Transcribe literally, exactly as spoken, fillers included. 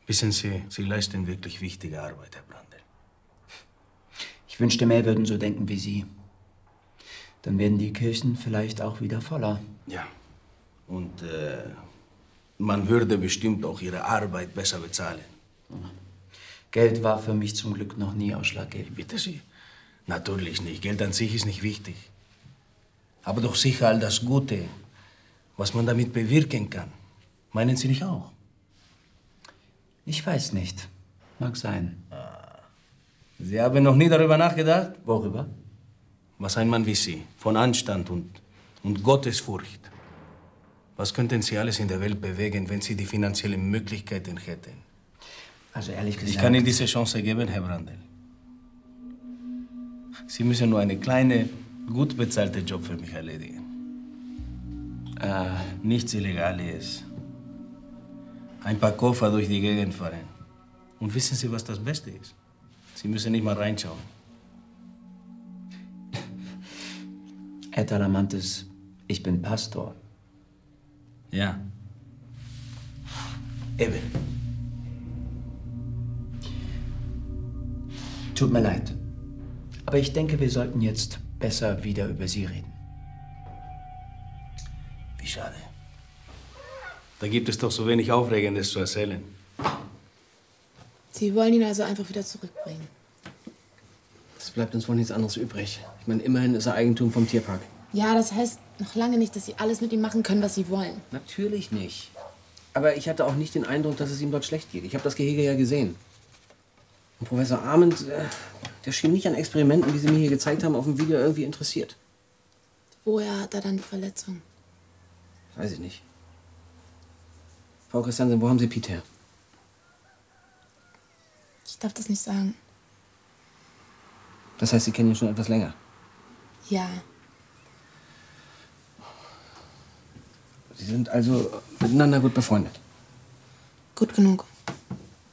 Wissen Sie, Sie leisten wirklich wichtige Arbeit, Herr Brandl. Ich wünschte, mehr würden so denken wie Sie. Dann werden die Kirchen vielleicht auch wieder voller. Ja. Und äh, man würde bestimmt auch Ihre Arbeit besser bezahlen. Geld war für mich zum Glück noch nie ausschlaggebend. Ich bitte Sie. Natürlich nicht. Geld an sich ist nicht wichtig. Aber doch sicher all das Gute, was man damit bewirken kann. Meinen Sie nicht auch? Ich weiß nicht. Mag sein. Sie haben noch nie darüber nachgedacht? Worüber? Was ein Mann wie Sie, von Anstand und, und Gottesfurcht. Was könnten Sie alles in der Welt bewegen, wenn Sie die finanziellen Möglichkeiten hätten? Also ehrlich gesagt... Ich kann Ihnen diese Chance geben, Herr Brandl. Sie müssen nur eine kleine, gut bezahlte Job für mich erledigen. Äh, nichts Illegales. Ein paar Koffer durch die Gegend fahren. Und wissen Sie, was das Beste ist? Sie müssen nicht mal reinschauen. Herr Talamantes, ich bin Pastor. Ja. Eben. Tut mir leid. Aber ich denke, wir sollten jetzt besser wieder über Sie reden. Wie schade. Da gibt es doch so wenig Aufregendes zu erzählen. Sie wollen ihn also einfach wieder zurückbringen. Es bleibt uns wohl nichts anderes übrig. Ich meine, immerhin ist er Eigentum vom Tierpark. Ja, das heißt noch lange nicht, dass Sie alles mit ihm machen können, was Sie wollen. Natürlich nicht. Aber ich hatte auch nicht den Eindruck, dass es ihm dort schlecht geht. Ich habe das Gehege ja gesehen. Und Professor Arment, äh, der schien nicht an Experimenten, wie Sie mir hier gezeigt haben, auf dem Video irgendwie interessiert. Woher hat er dann die Verletzung? Weiß ich nicht. Frau Christiansen, wo haben Sie Piet her? Ich darf das nicht sagen. Das heißt, Sie kennen ihn schon etwas länger? Ja. Sie sind also miteinander gut befreundet? Gut genug.